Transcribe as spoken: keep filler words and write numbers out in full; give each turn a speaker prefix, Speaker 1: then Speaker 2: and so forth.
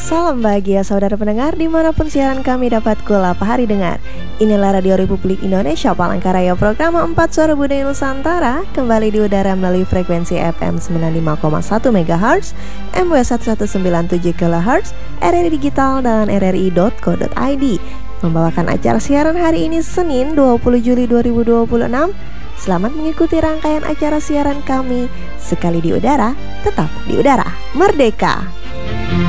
Speaker 1: Salam bahagia saudara pendengar dimanapun siaran kami dapat kulapa hari dengar. Inilah Radio Republik Indonesia Palangkaraya, program empat Suara Budaya Nusantara, kembali di udara melalui frekuensi F M sembilan puluh lima koma satu megahertz, M W seribu seratus sembilan puluh tujuh kilohertz, R R I Digital dan R R I dot co dot I D. Membawakan acara siaran hari ini Senin dua puluh Juli dua ribu dua puluh enam. Selamat mengikuti rangkaian acara siaran kami. Sekali di udara, tetap di udara. Merdeka!